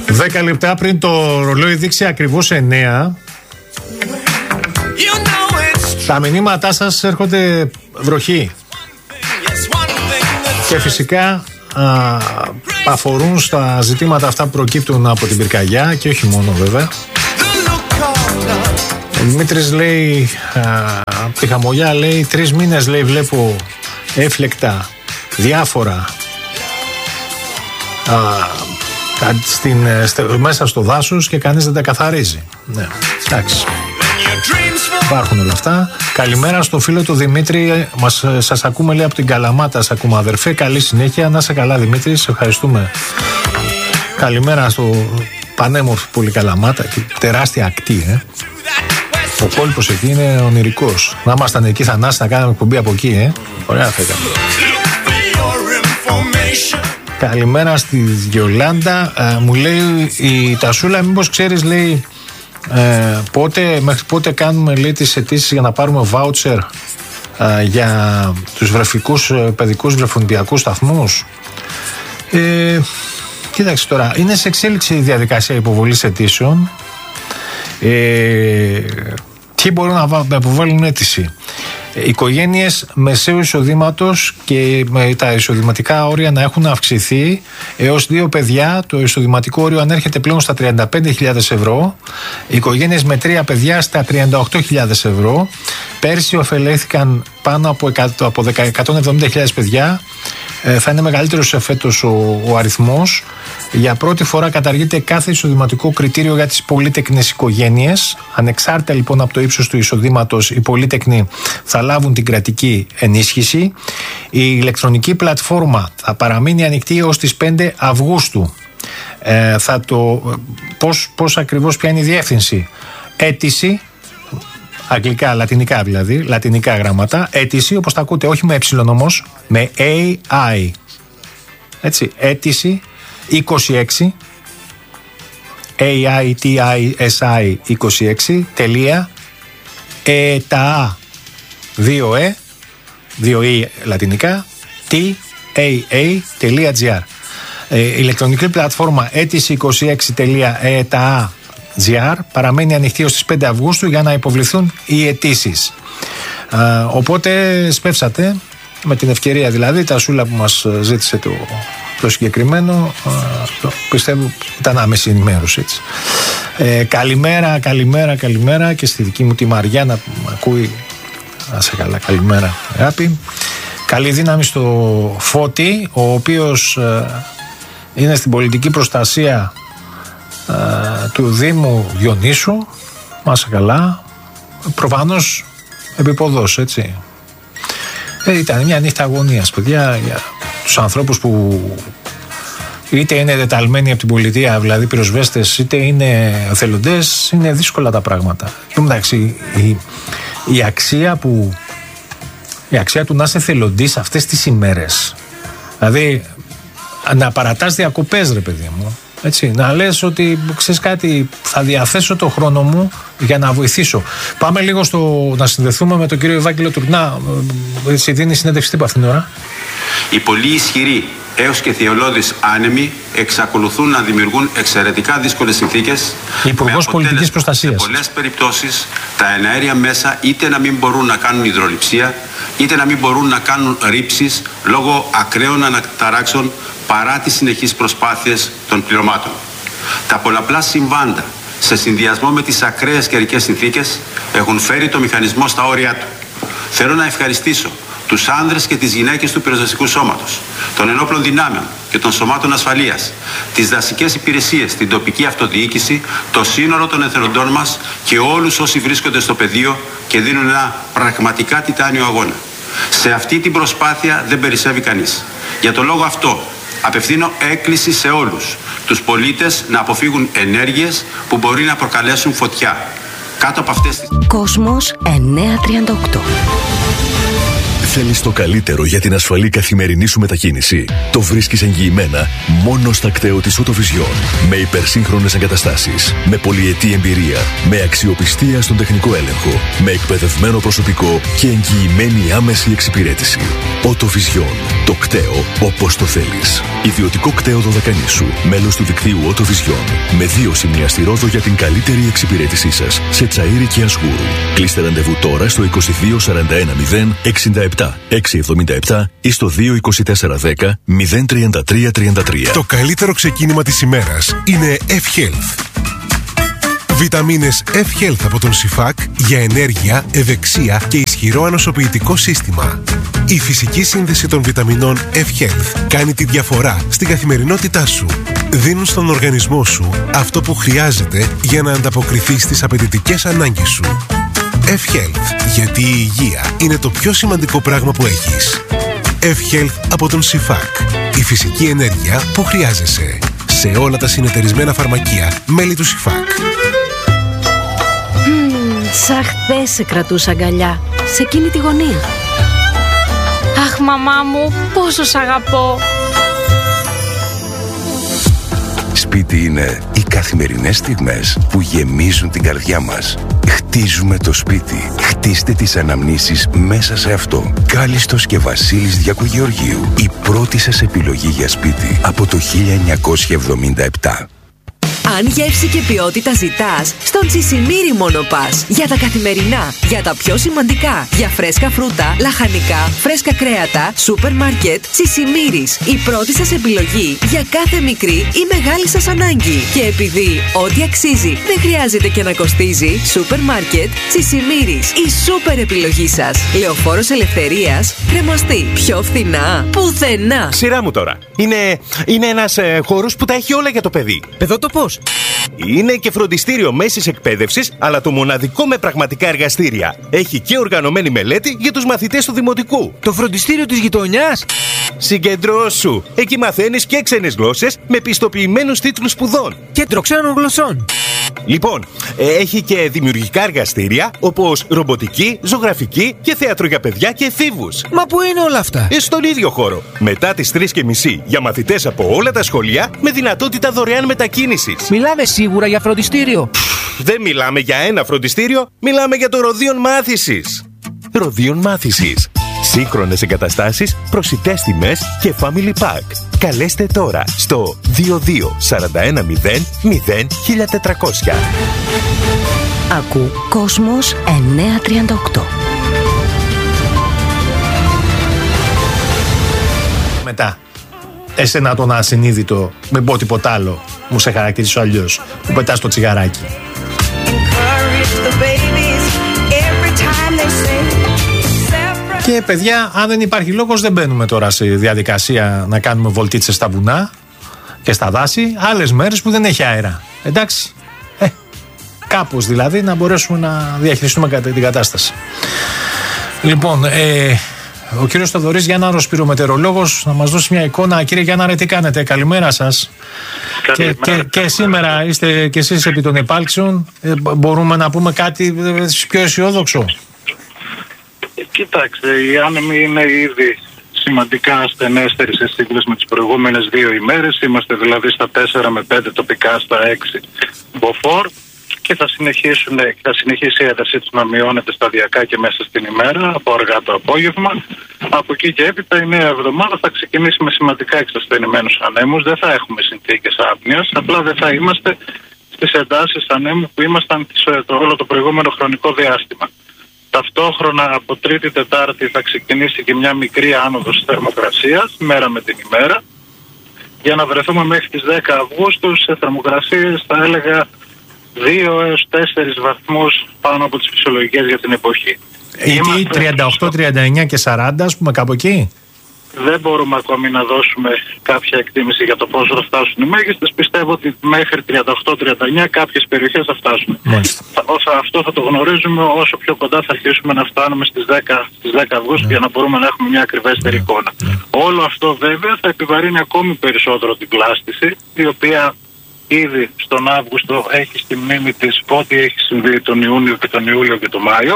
10 λεπτά πριν το ρολόι δείξει ακριβώς 9. Τα μηνύματά σας έρχονται βροχή. Και φυσικά αφορούν στα ζητήματα αυτά που προκύπτουν από την πυρκαγιά και όχι μόνο βέβαια. Ο Δημήτρης λέει, από τη Χαμογιά λέει, 3 μήνες λέει βλέπω έφλεκτα διάφορα μέσα στο δάσος και κανείς δεν τα καθαρίζει. Ναι, εντάξει. Υπάρχουν όλα αυτά. Καλημέρα στο φίλο του Δημήτρη. Σας ακούμε λέει από την Καλαμάτα. Σας ακούμε αδερφέ. Καλή συνέχεια. Να είσαι καλά Δημήτρη. Σε ευχαριστούμε. Καλημέρα στο πανέμορφη πολύ Καλαμάτα. Και τεράστια ακτή. Ο κόλπος εκεί είναι ονειρικός. Να ήμασταν εκεί Θανάση να κάνουμε εκπομπή από εκεί. Ωραία θα ήταν. Καλημέρα στη Γιολάντα. Μου λέει η Τασούλα, μήπως ξέρεις λέει μέχρι πότε κάνουμε λέει τις αιτήσεις για να πάρουμε βάουτσερ για τους βρεφικούς παιδικούς βρεφονιπιακούς σταθμούς. Κοίταξε τώρα, είναι σε εξέλιξη η διαδικασία υποβολής αιτήσεων. Ποιοι μπορούν να υποβάλουν αίτηση? Οικογένειες μεσαίου εισοδήματος και με τα εισοδηματικά όρια να έχουν αυξηθεί έως 2 παιδιά. Το εισοδηματικό όριο ανέρχεται πλέον στα 35.000 ευρώ. Οικογένειες με 3 παιδιά στα 38.000 ευρώ. Πέρσι ωφελήθηκαν πάνω από 170.000 παιδιά. Θα είναι μεγαλύτερος φέτος ο αριθμός. Για πρώτη φορά καταργείται κάθε εισοδηματικό κριτήριο για τις πολύτεκνες οικογένειες. Ανεξάρτητα λοιπόν από το ύψος του εισοδήματος, οι πολύτεκνοι θα λάβουν την κρατική ενίσχυση. Η ηλεκτρονική πλατφόρμα θα παραμείνει ανοιχτή έως τις 5 Αυγούστου. Πώς ακριβώς, ποια είναι η διεύθυνση? Αίτηση, αγγλικά, λατινικά δηλαδή, λατινικά γράμματα. Αίτηση, όπως τα ακούτε, όχι με ε όμως, με AI. Έτσι, αίτηση 26 AITISI 26 τελεία ETA 2E λατινικά TAA.gr. Ηλεκτρονική πλατφόρμα αίτηση 26.eta.gr παραμένει ανοιχτή ως τις 5 Αυγούστου για να υποβληθούν οι αιτήσεις. Οπότε σπεύσατε με την ευκαιρία δηλαδή, τα Σούλα που μας ζήτησε το συγκεκριμένο, πιστεύω ήταν άμεση ενημέρωση. Καλημέρα και στη δική μου τη Μαριάννα που με ακούει. Να σε καλά, καλημέρα αγάπη. Καλή δύναμη στο Φώτη, ο οποίος είναι στην πολιτική προστασία του Δήμου Διονύσου. Να σε καλά. Προφανώς επιποδός, έτσι. Ήταν μια νύχτα αγωνίας, παιδιά, για τους ανθρώπους που είτε είναι δεταλμένοι από την πολιτεία, δηλαδή πυροσβέστες, είτε είναι εθελοντές. Είναι δύσκολα τα πράγματα. Και εντάξει, η αξία του να είσαι εθελοντής αυτές τις ημέρες, δηλαδή να παρατάς διακοπές ρε παιδί μου, έτσι, να λες ότι ξέρεις κάτι, θα διαθέσω το χρόνο μου για να βοηθήσω. Πάμε λίγο να συνδεθούμε με τον κύριο Ευάγγελο Τουρνά. Έτσι, δίνει συνέντευξη τύπου αυτήν την ώρα. Οι πολύ ισχυροί έως και θειολώδεις άνεμοι εξακολουθούν να δημιουργούν εξαιρετικά δύσκολες συνθήκες. Υπουργός Πολιτικής Προστασίας. Σε πολλές περιπτώσεις τα εναέρια μέσα είτε να μην μπορούν να κάνουν υδρολειψία, είτε να μην μπορούν να κάνουν ρήψεις λόγω ακραίων αναταράξεων παρά τις συνεχείς προσπάθειες των πληρωμάτων. Τα πολλαπλά συμβάντα σε συνδυασμό με τις ακραίες καιρικές συνθήκες έχουν φέρει το μηχανισμό στα όρια του. Θέλω να ευχαριστήσω τους άνδρες και τις γυναίκες του πυροσβεστικού σώματος, των ενόπλων δυνάμεων και των σωμάτων ασφαλείας, τις δασικές υπηρεσίες, την τοπική αυτοδιοίκηση, το σύνολο των εθελοντών μας και όλους όσοι βρίσκονται στο πεδίο και δίνουν ένα πραγματικά τιτάνιο αγώνα. Σε αυτή την προσπάθεια δεν περισσεύει κανείς. Για τον λόγο αυτό απευθύνω έκκληση σε όλους τους πολίτες να αποφύγουν ενέργειες που μπορεί να προκαλέσουν φωτιά. Κάτω από αυτές τις... Κόσμος 938. Θέλεις το καλύτερο για την ασφαλή καθημερινή σου μετακίνηση? Το βρίσκεις εγγυημένα μόνο στα κτέο της Autovision. Με υπερσύγχρονες εγκαταστάσεις, με πολυετή εμπειρία, με αξιοπιστία στον τεχνικό έλεγχο, με εκπαιδευμένο προσωπικό και εγγυημένη άμεση εξυπηρέτηση. Autovision. Το κτέο όπως το θέλεις. Ιδιωτικό κτέο Δωδεκανήσου. Μέλος του δικτύου Autovision. Με 2 σημεία στη Ρόδο για την καλύτερη εξυπηρέτησή σας. Σε Τσαΐρι και Ασγούρου. Κλείστε ραντεβού τώρα στο 22 41 0 67 677 ή στο 22410 033 33. Το καλύτερο ξεκίνημα της ημέρας είναι F-Health. Βιταμίνες F-Health από τον ΣΥΦΑΚ για ενέργεια, ευεξία και ισχυρό ανοσοποιητικό σύστημα. Η φυσική σύνδεση των βιταμινών F-Health κάνει τη διαφορά στην καθημερινότητά σου. Δίνουν στον οργανισμό σου αυτό που χρειάζεται για να ανταποκριθεί στις απαιτητικές ανάγκες σου. F-Health, γιατί η υγεία είναι το πιο σημαντικό πράγμα που έχεις. F-Health από τον ΣΥΦΑΚ. Η φυσική ενέργεια που χρειάζεσαι. Σε όλα τα συνεταιρισμένα φαρμακεία, μέλη του ΣΥΦΑΚ. Σαν χθες σε κρατούσα αγκαλιά, σε εκείνη τη γωνία. Αχ, μαμά μου, πόσο σ' αγαπώ. Σπίτι είναι οι καθημερινές στιγμές που γεμίζουν την καρδιά μας. Χτίζουμε το σπίτι. Χτίστε τις αναμνήσεις μέσα σε αυτό. Κάλιστος και Βασίλης Διακογεωργίου. Η πρώτη σας επιλογή για σπίτι από το 1977. Αν γεύση και ποιότητα ζητάς, στον Τσισιμίρι μόνο πας. Για τα καθημερινά, για τα πιο σημαντικά, για φρέσκα φρούτα, λαχανικά, φρέσκα κρέατα, σούπερ μάρκετ, Τσισιμίρις. Η πρώτη σας επιλογή για κάθε μικρή ή μεγάλη σας ανάγκη. Και επειδή ό,τι αξίζει δεν χρειάζεται και να κοστίζει, σούπερ μάρκετ, Τσισιμίρις. Η σούπερ επιλογή σας. Λεωφόρος Ελευθερίας, Κρεμαστή. Πιο φθηνά, πουθενά. Σειρά μου τώρα. Είναι ένας χώρος που τα έχει όλα για το παιδί. Παιδότοπος. Είναι και φροντιστήριο μέσης εκπαίδευσης, αλλά το μοναδικό με πραγματικά εργαστήρια. Έχει και οργανωμένη μελέτη για τους μαθητές του δημοτικού. Το φροντιστήριο της γειτονιάς. Συγκεντρώσου. Εκεί μαθαίνεις και ξένες γλώσσες με πιστοποιημένους τίτλους σπουδών. Κέντρο ξένων γλωσσών. Λοιπόν, έχει και δημιουργικά εργαστήρια όπως ρομποτική, ζωγραφική και θέατρο για παιδιά και εφήβους. Μα πού είναι όλα αυτά? Στον ίδιο χώρο. Μετά τις 3:30 για μαθητές από όλα τα σχολεία με δυνατότητα δωρεάν μετακίνησης. Μιλάμε σίγουρα για φροντιστήριο? Δεν μιλάμε για ένα φροντιστήριο, μιλάμε για το Ροδίον Μάθησης. Ροδίον Μάθησης. Σύγχρονες εγκαταστάσεις, προσιτές τιμές και family pack. Καλέστε τώρα στο 22 41 0 0 1400. Ακού Κόσμος 938. Μετά, εσένα τον ασυνείδητο, μην πω τίποτα άλλο, μου σε χαρακτηρίσω αλλιώς, που πετάς το τσιγαράκι. Και παιδιά, αν δεν υπάρχει λόγος, δεν μπαίνουμε τώρα σε διαδικασία να κάνουμε βολτίτσες στα βουνά και στα δάση, άλλες μέρες που δεν έχει αέρα. Εντάξει, κάπως δηλαδή να μπορέσουμε να διαχειριστούμε την κατάσταση. Λοιπόν, ο κύριος Θοδωρής Γιάνναρος, πυρομετεωρολόγος, να μας δώσει μια εικόνα. Κύριε Γιάνναρε, τι κάνετε? Καλημέρα σας. Και σήμερα είστε κι εσείς επί των επάλξεων. Μπορούμε να πούμε κάτι πιο αισιόδοξο? Κοιτάξτε, οι άνεμοι είναι ήδη σημαντικά ασθενέστεροι σε σύγκριση με τις προηγούμενες 2 ημέρες. Είμαστε δηλαδή στα 4 με 5 τοπικά, στα 6 μποφόρ και θα συνεχίσει η έντασή τους να μειώνεται σταδιακά και μέσα στην ημέρα από αργά το απόγευμα. Από εκεί και έπειτα η νέα εβδομάδα θα ξεκινήσει με σημαντικά εξασθενημένους ανέμους. Δεν θα έχουμε συνθήκες άπνοιας, απλά δεν θα είμαστε στις εντάσεις ανέμου που ήμασταν όλο το προηγούμενο χρονικό διάστημα. Ταυτόχρονα από Τρίτη-Τετάρτη θα ξεκινήσει και μια μικρή άνοδος της θερμοκρασίας μέρα με την ημέρα, για να βρεθούμε μέχρι τις 10 Αυγούστου σε θερμοκρασίες, θα έλεγα 2 έως 4 βαθμούς πάνω από τις φυσιολογικές για την εποχή. Εκεί 38, 39 και 40, ας πούμε, κάπου εκεί. Δεν μπορούμε ακόμη να δώσουμε κάποια εκτίμηση για το πόσο θα φτάσουν οι μέγιστες. Πιστεύω ότι μέχρι 38-39 κάποιες περιοχές θα φτάσουν. Αυτό θα το γνωρίζουμε όσο πιο κοντά θα αρχίσουμε να φτάνουμε στις 10 Αυγούστου για να μπορούμε να έχουμε μια ακριβέστερη εικόνα. Όλο αυτό βέβαια θα επιβαρύνει ακόμη περισσότερο την πλάστηση, η οποία ήδη στον Αύγουστο έχει στη μνήμη της ό,τι έχει συμβεί τον Ιούνιο και τον Ιούλιο και τον Μάιο.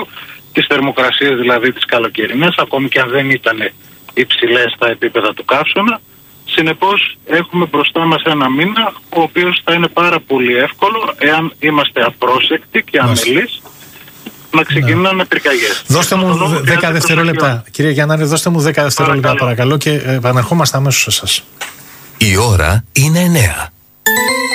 τις θερμοκρασίες δηλαδή τις καλοκαιρινές, ακόμη και αν δεν ήταν υψηλές στα επίπεδα του καύσωνα. Συνεπώς έχουμε μπροστά μας ένα μήνα ο οποίος θα είναι πάρα πολύ εύκολο, εάν είμαστε απρόσεκτοι και αμελείς, να ξεκινάνε πυρκαγιές. Δώστε μου 10 δευτερόλεπτα. Κύριε Γιαννάρη, δώστε μου 10 δευτερόλεπτα παρακαλώ και επαναρχόμαστε αμέσως σε εσάς. Η ώρα είναι 9.